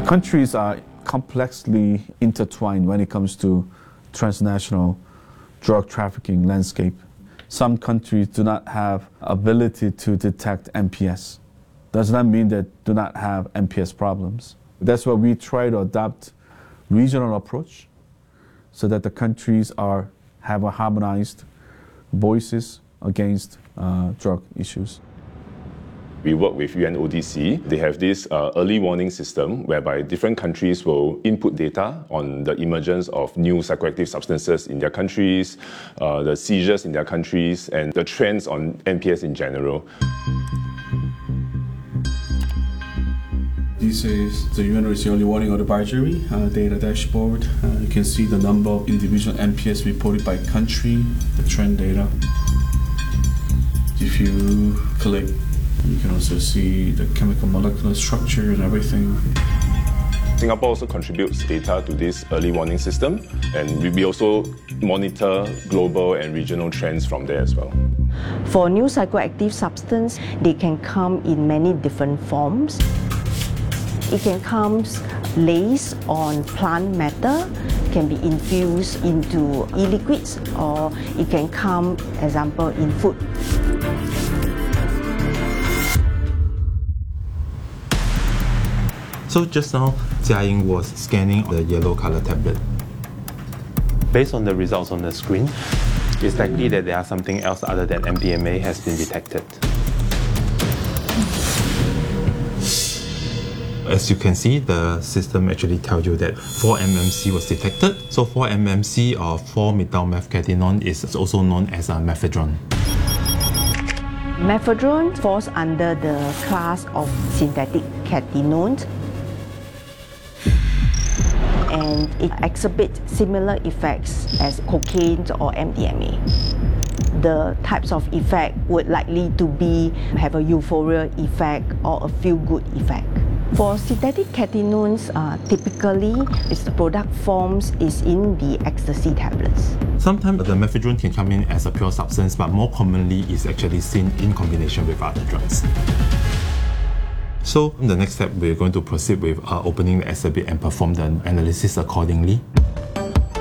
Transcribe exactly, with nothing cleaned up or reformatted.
Countries are complexly intertwined when it comes to transnational drug trafficking landscape. Some countries do not have ability to detect M P S. Does not mean they do not have M P S problems. That's why we try to adopt regional approach so that the countries are have a harmonized voices against uh, drug issues. We work with U N O D C. They have this uh, early warning system whereby different countries will input data on the emergence of new psychoactive substances in their countries, uh, the seizures in their countries, and the trends on M P S in general. This is the U N O D C early warning advisory uh, data dashboard. Uh, you can see the number of individual M P S reported by country, the trend data. If you click, you can also see the chemical molecular structure and everything. Singapore also contributes data to this early warning system, and we also monitor global and regional trends from there as well. For new psychoactive substance, they can come in many different forms. It can come laced on plant matter, can be infused into e-liquids, or it can come, example, in food. So just now, Jia-Ying was scanning the yellow color tablet. Based on the results on the screen, it's likely that there are something else other than M D M A has been detected. As you can see, the system actually tells you that four M M C was detected. So four M M C or four methyl-methcatinone is also known as a mephedrone. Mephedrone falls under the class of synthetic catenones, and it exhibits similar effects as cocaine or M D M A. The types of effect would likely to be have a euphoria effect or a feel-good effect. For synthetic catenones, uh, typically its product forms is in the ecstasy tablets. Sometimes the mephedrone can come in as a pure substance, but more commonly is actually seen in combination with other drugs. So the next step, we're going to proceed with uh, opening the exhibit and perform the analysis accordingly.